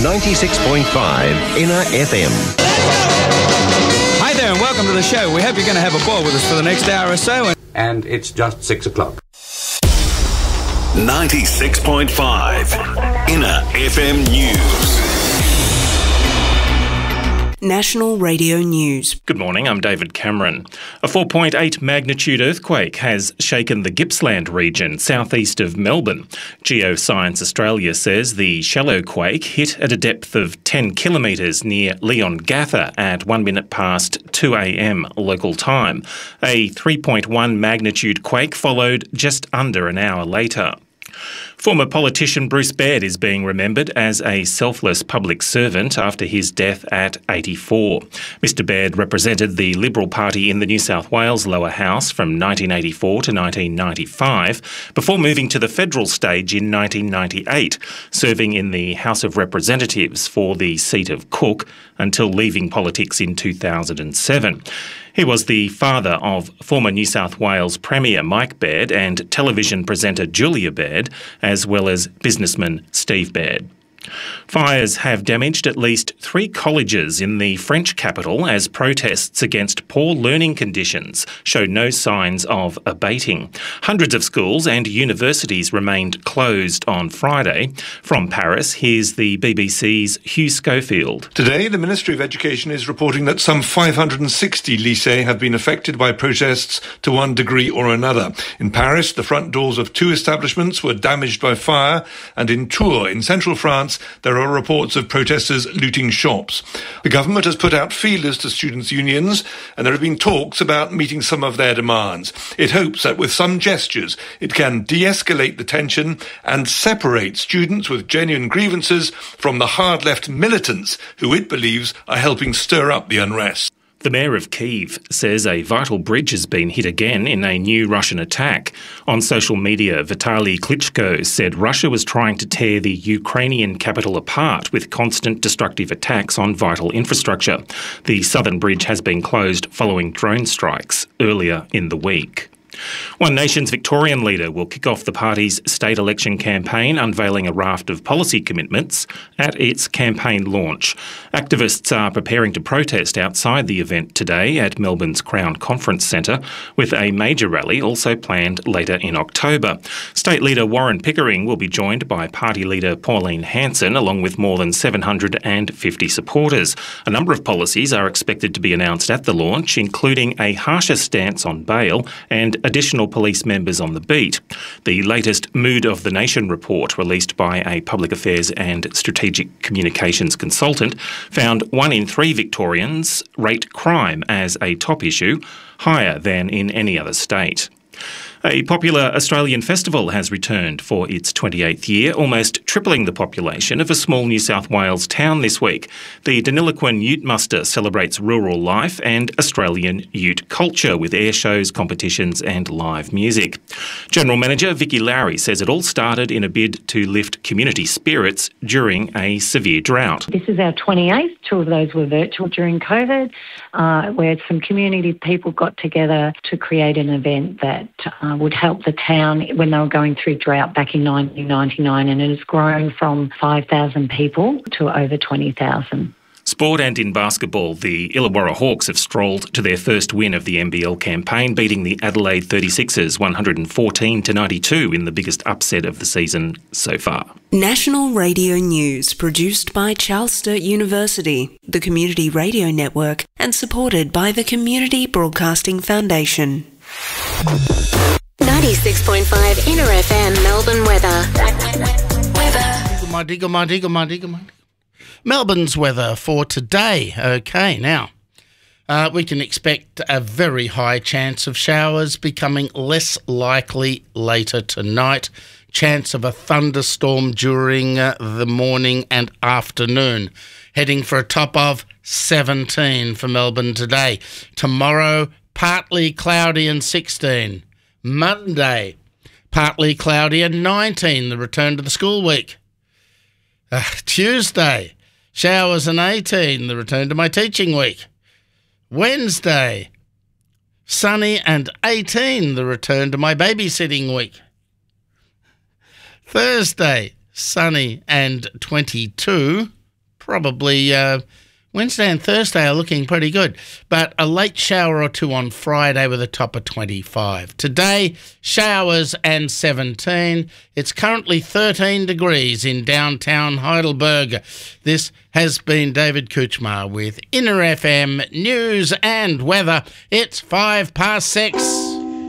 96.5 Inner FM. Hi there and welcome to the show. We hope you're going to have a ball with us for the next hour or so. And it's just 6 o'clock. 96.5 Inner FM News. National Radio News. Good morning, I'm David Cameron. A 4.8 magnitude earthquake has shaken the Gippsland region, southeast of Melbourne. Geoscience Australia says the shallow quake hit at a depth of 10 kilometres near Leongatha at 1 minute past 2 a.m. local time. A 3.1 magnitude quake followed just under an hour later. Former politician Bruce Baird is being remembered as a selfless public servant after his death at 84. Mr Baird represented the Liberal Party in the New South Wales lower house from 1984 to 1995, before moving to the federal stage in 1998, serving in the House of Representatives for the seat of Cook until leaving politics in 2007. He was the father of former New South Wales Premier Mike Baird and television presenter Julia Baird, as well as businessman Steve Baird. Fires have damaged at least 3 colleges in the French capital as protests against poor learning conditions show no signs of abating. Hundreds of schools and universities remained closed on Friday. From Paris, here's the BBC's Hugh Schofield. Today, the Ministry of Education is reporting that some 560 lycées have been affected by protests to one degree or another. In Paris, the front doors of 2 establishments were damaged by fire, and in Tours, in central France, there are reports of protesters looting shops. The government has put out feelers to students' unions, and there have been talks about meeting some of their demands. It hopes that with some gestures, it can de-escalate the tension and separate students with genuine grievances from the hard-left militants who it believes are helping stir up the unrest. The mayor of Kyiv says a vital bridge has been hit again in a new Russian attack. On social media, Vitaly Klitschko said Russia was trying to tear the Ukrainian capital apart with constant destructive attacks on vital infrastructure. The southern bridge has been closed following drone strikes earlier in the week. One Nation's Victorian leader will kick off the party's state election campaign, unveiling a raft of policy commitments at its campaign launch. Activists are preparing to protest outside the event today at Melbourne's Crown Conference Centre, with a major rally also planned later in October. State leader Warren Pickering will be joined by party leader Pauline Hanson, along with more than 750 supporters. A number of policies are expected to be announced at the launch, including a harsher stance on bail and additional police members on the beat. The latest Mood of the Nation report, released by a public affairs and strategic communications consultant, found 1 in 3 Victorians rate crime as a top issue, higher than in any other state. A popular Australian festival has returned for its 28th year, almost tripling the population of a small New South Wales town this week. The Deniliquin Ute Muster celebrates rural life and Australian ute culture with air shows, competitions and live music. General Manager Vicky Lowry says it all started in a bid to lift community spirits during a severe drought. This is our 28th. 2 of those were virtual during COVID, where some community people got together to create an event that would help the town when they were going through drought back in 1999, and it has grown from 5,000 people to over 20,000. Sport and in basketball, the Illawarra Hawks have strolled to their first win of the NBL campaign, beating the Adelaide 36ers 114-92 in the biggest upset of the season so far. National Radio News, produced by Charles Sturt University, the Community Radio Network, and supported by the Community Broadcasting Foundation. 96.5 Inner FM Melbourne weather. Melbourne's weather for today. Okay, now, we can expect a very high chance of showers, becoming less likely later tonight. Chance of a thunderstorm during the morning and afternoon. Heading for a top of 17 for Melbourne today. Tomorrow, partly cloudy and 16. Monday, partly cloudy and 19, the return to the school week. Tuesday, showers and 18, the return to my teaching week. Wednesday, sunny and 18, the return to my babysitting week. Thursday, sunny and 22, probably Wednesday and Thursday are looking pretty good, but a late shower or two on Friday with a top of 25. Today, showers and 17. It's currently 13 degrees in downtown Heidelberg. This has been David Kuchmar with Inner FM News and Weather. It's 6:05.